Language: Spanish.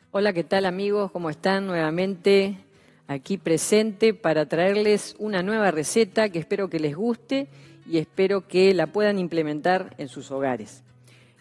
Hola, ¿qué tal amigos? ¿Cómo están? Nuevamente aquí presente para traerles una nueva receta que espero que les guste y espero que la puedan implementar en sus hogares.